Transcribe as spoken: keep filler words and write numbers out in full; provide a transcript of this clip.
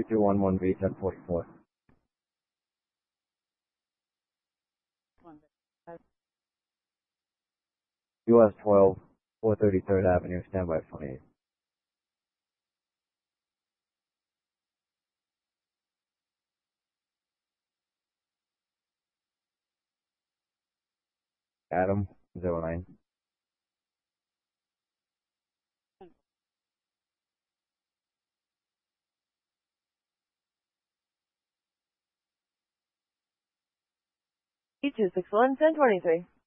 two two one one B ten forty-four. U S twelve, four thirty-third Avenue, standby twenty-eight. Adam, zero nine. E two six one ten twenty-three.